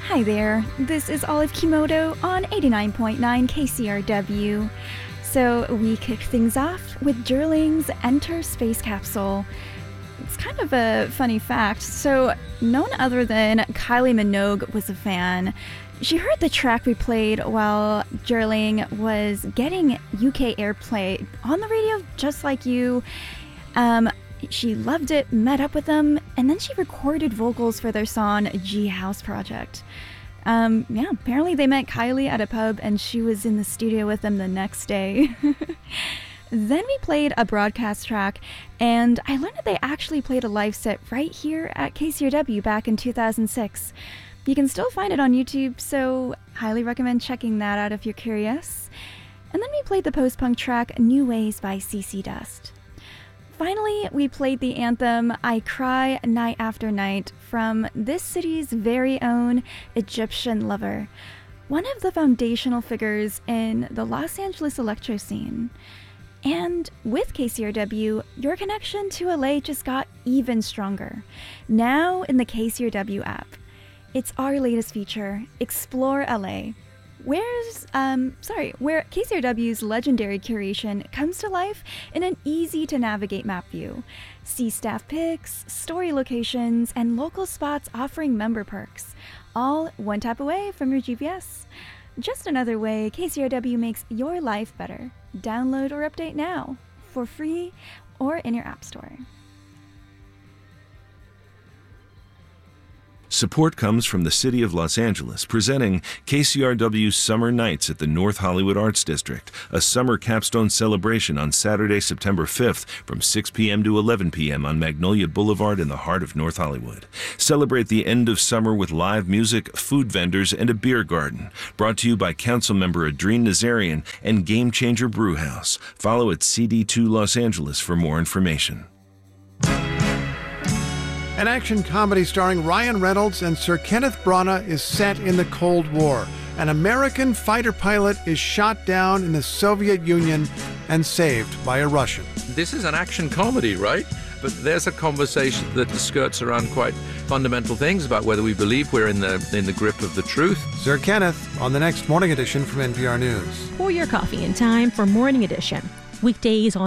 Hi there, this is Olive Kimoto on 89.9 KCRW. So we kick things off with Jerling's Enter Space Capsule. It's kind of a funny fact. So none other than Kylie Minogue was a fan. She heard the track we played while Jerling was getting UK airplay on the radio just like you. She loved it, met up with them, and then she recorded vocals for their song G House Project. Apparently they met Kylie at a pub and she was in the studio with them the next day. Then we played a broadcast track, and I learned that they actually played a live set right here at KCRW back in 2006. You can still find it on YouTube, so highly recommend checking that out if you're curious. And then we played the post-punk track New Ways by CC Dust. Finally, we played the anthem I Cry Night After Night from this city's very own Egyptian Lover, one of the foundational figures in the Los Angeles electro scene. And with KCRW, your connection to LA just got even stronger. Now in the KCRW app. It's our latest feature, Explore LA, where KCRW's legendary curation comes to life in an easy-to-navigate map view. See staff pics, story locations, and local spots offering member perks, all one tap away from your GPS. Just another way KCRW makes your life better. Download or update now, for free or in your app store. Support comes from the City of Los Angeles, presenting KCRW's Summer Nights at the North Hollywood Arts District, a summer capstone celebration on Saturday, September 5th from 6 p.m. to 11 p.m. on Magnolia Boulevard in the heart of North Hollywood. Celebrate the end of summer with live music, food vendors, and a beer garden. Brought to you by Councilmember Adrien Nazarian and Game Changer Brewhouse. Follow at CD2 Los Angeles for more information. An action comedy starring Ryan Reynolds and Sir Kenneth Branagh is set in the Cold War. An American fighter pilot is shot down in the Soviet Union and saved by a Russian. This is an action comedy, right? But there's a conversation that skirts around quite fundamental things about whether we believe we're in the grip of the truth. Sir Kenneth on the next Morning Edition from NPR News. Pour your coffee in time for Morning Edition. Weekdays on